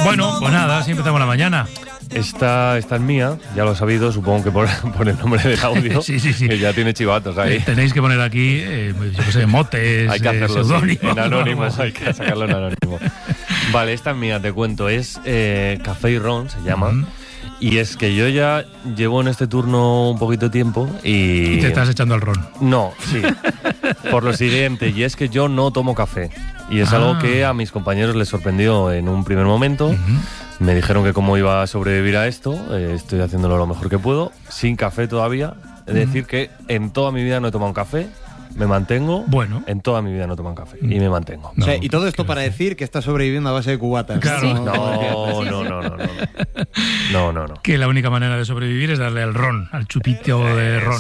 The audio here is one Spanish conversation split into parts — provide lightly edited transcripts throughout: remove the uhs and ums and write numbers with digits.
Bueno, pues nada, así empezamos la mañana. Esta es mía, ya lo he sabido, supongo que por el nombre del audio. Sí. Que ya tiene chivatos ahí. Tenéis que poner aquí, yo qué sé, motes, hay que hacerlo seudónimos, en anónimo, hay que sacarlo en anónimo. Vale, esta es mía, te cuento, es Café y Ron, se llama. Y es que yo ya llevo en este turno un poquito de tiempo y te estás echando al ron. No, sí. Por lo siguiente, y es que yo no tomo café. Y es algo que a mis compañeros les sorprendió en un primer momento. Me dijeron que cómo iba a sobrevivir a esto. Estoy haciéndolo lo mejor que puedo. Sin café todavía. Es decir, que en toda mi vida no he tomado un café. Me mantengo. Bueno. En toda mi vida no tomo un café. Y me mantengo. No, o sea, y todo esto para decir que está sobreviviendo a base de cubatas. Claro. ¿Sí? No. Que la única manera de sobrevivir es darle al ron, al chupito de ron.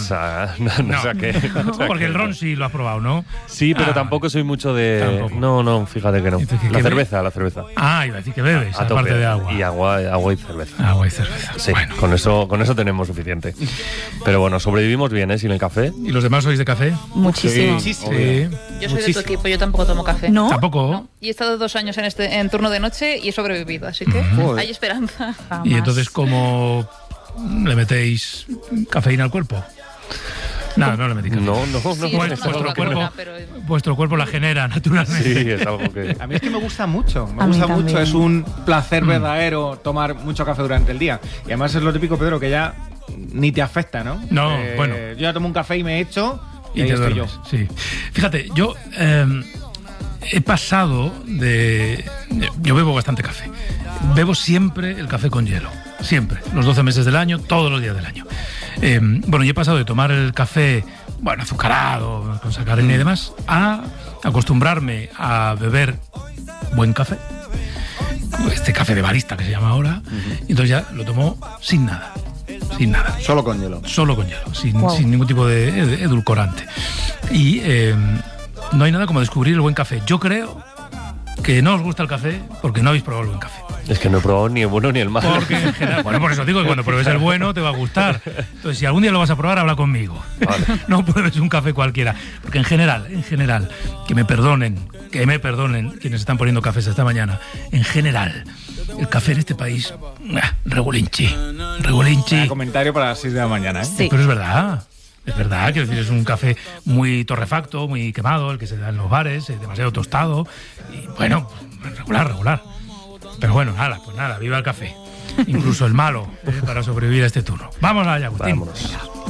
Porque el ron sí lo has probado, ¿no? Sí, pero tampoco soy mucho de... Tampoco. No, fíjate que no. La cerveza. Ah, iba a decir que bebes, aparte de agua. Y agua y cerveza. Agua y cerveza. Sí, bueno. con eso tenemos suficiente. Pero bueno, sobrevivimos bien, sin el café. ¿Y los demás sois de café? Muchísimo. Sí. Yo soy de tu equipo, yo tampoco tomo café. ¿No? ¿Tampoco? No. Y he estado 2 años en turno de noche y he sobrevivido, así que hay esperanza. ¿Y entonces cómo le metéis cafeína al cuerpo? No le metéis cafeína. No. Sí, vuestro cuerpo la genera naturalmente. Sí, es algo que... A mí es que me gusta mucho. Me gusta mucho. Es un placer verdadero tomar mucho café durante el día. Y además es lo típico, Pedro, que ya ni te afecta, ¿no? No, bueno. Yo ya tomo un café y me echo y te estoy duermes, sí. Fíjate, yo he pasado de... Yo bebo bastante café. Bebo siempre el café con hielo. Siempre. Los 12 meses del año, todos los días del año. Yo he pasado de tomar el café, azucarado, con sacarina y demás, a acostumbrarme a beber buen café. Este café de barista que se llama ahora. Y entonces ya lo tomo sin nada. Sin nada. Solo con hielo. Solo con hielo, sin ningún tipo de edulcorante. Y no hay nada como descubrir el buen café. Yo creo que no os gusta el café porque no habéis probado el buen café. Es que no he probado ni el bueno ni el malo. Porque en general, por eso digo que cuando pruebes el bueno te va a gustar. Entonces, si algún día lo vas a probar, habla conmigo. Vale. No pruebes un café cualquiera. Porque en general, que me perdonen quienes están poniendo cafés esta mañana. En general, el café en este país, regulinchi. Comentario para las 6 de la mañana, ¿eh? Sí. Pero es verdad. Es verdad, quiero decir, es un café muy torrefacto, muy quemado, el que se da en los bares, demasiado tostado. Y regular. Pero bueno, nada, viva el café. Incluso el malo, para sobrevivir a este turno. Vamos allá, Agustín. Vámonos.